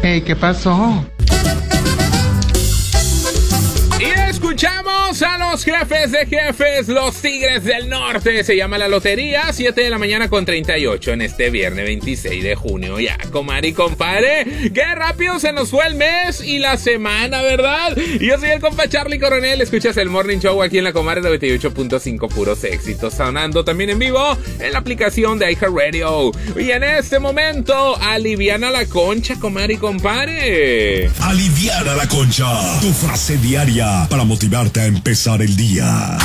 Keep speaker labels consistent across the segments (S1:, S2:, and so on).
S1: Hey, ¿qué pasó?
S2: Y escuchamos a los jefes de jefes, los Tigres del Norte. Se llama la lotería, 7 de la mañana con 38 en este viernes 26 de junio. Ya, comadre y compadre, qué rápido se nos fue el mes y la semana, ¿verdad? Y yo soy el compa Charlie Coronel. Escuchas el Morning Show aquí en la comadre 98.5, puros éxitos. Sonando también en vivo en la aplicación de iHeartRadio. Y en este momento, aliviana la concha, comadre y compadre.
S3: Aliviana la concha, tu frase diaria para motivarte a empezar el día.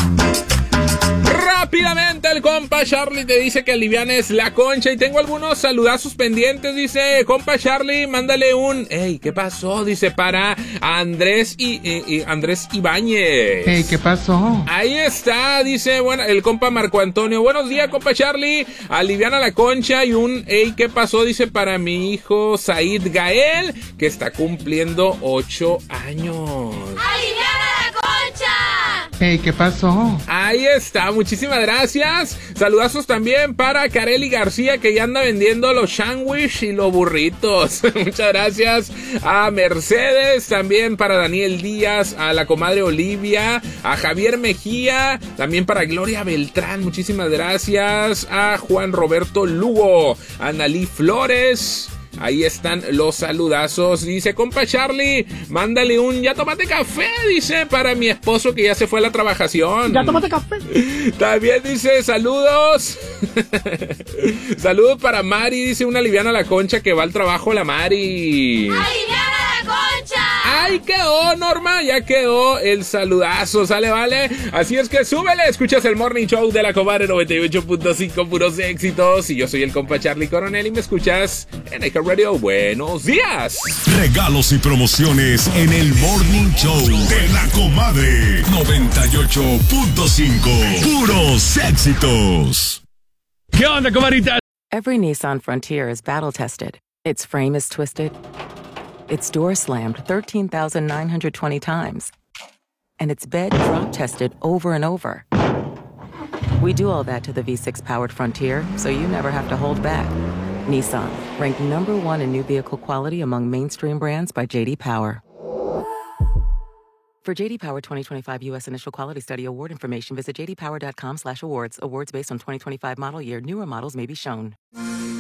S2: Rápidamente el compa Charlie te dice que alivianes la concha y tengo algunos saludazos pendientes. Dice, compa Charlie, mándale un hey, ¿qué pasó? Dice, para Andrés Andrés Ibáñez.
S1: Hey, ¿qué pasó?
S2: Ahí está, dice, bueno, el compa Marco Antonio. Buenos días, compa Charlie. Aliviana la concha y un hey, ¿qué pasó? Dice, para mi hijo Said Gael, que está cumpliendo 8 años.
S4: ¡Aliviana la concha!
S1: Hey, ¿qué pasó?
S2: Ahí está, muchísimas gracias. Saludazos también para Kareli García, que ya anda vendiendo los sándwiches y los burritos. Muchas gracias a Mercedes, también para Daniel Díaz, a la comadre Olivia, a Javier Mejía, también para Gloria Beltrán, muchísimas gracias. A Juan Roberto Lugo, a Analí Flores. Ahí están los saludazos. Dice, compa Charlie, mándale un ya tomate café, dice, para mi esposo que ya se fue a la trabajación.
S5: Ya tomate café.
S2: También dice, saludos. Saludos para Mari, dice, una aliviana a la concha que va al trabajo la Mari.
S4: ¡Aliviana la concha!
S2: ¡Ay, quedó, Norma! Ya quedó el saludazo, ¿sale, vale? Así es que súbele, escuchas el Morning Show de la comadre 98.5, puros éxitos. Y yo soy el compa Charlie Coronel y me escuchas en iHeartRadio. ¡Buenos días!
S3: Regalos y promociones en el Morning Show de la comadre 98.5, puros éxitos.
S6: ¿Qué onda, comadrita?
S7: Every Nissan Frontier is battle-tested. Its frame is twisted. Its door slammed 13,920 times. And its bed drop-tested over and over. We do all that to the V6-powered Frontier, so you never have to hold back. Nissan, ranked number one in new vehicle quality among mainstream brands by J.D. Power. For J.D. Power 2025 U.S. Initial Quality Study award information, visit jdpower.com/awards. Awards based on 2025 model year. Newer models may be shown.